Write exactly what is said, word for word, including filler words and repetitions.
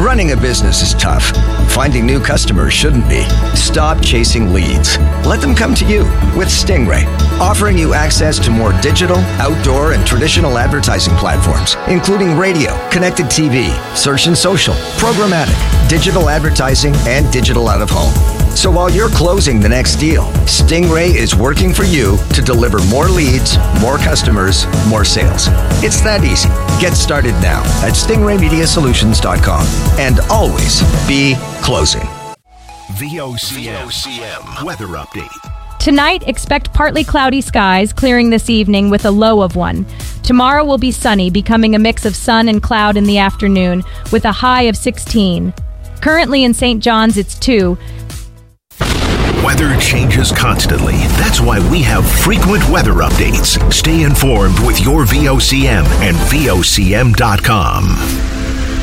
Running a business is tough. Finding new customers shouldn't be. Stop chasing leads. Let them come to you with Stingray, offering you access to more digital, outdoor, and traditional advertising platforms, including radio, connected T V, search and social, programmatic, digital advertising, and digital out of home. So while you're closing the next deal, Stingray is working for you to deliver more leads, more customers, more sales. It's that easy. Get started now at stingray media solutions dot com and always be closing. V O C M weather update. Tonight, expect partly cloudy skies, clearing this evening with a low of one. Tomorrow will be sunny, becoming a mix of sun and cloud in the afternoon, with a high of sixteen. Currently in Saint John's, it's two. Weather changes constantly. That's why we have frequent weather updates. Stay informed with your V O C M and V O C M dot com.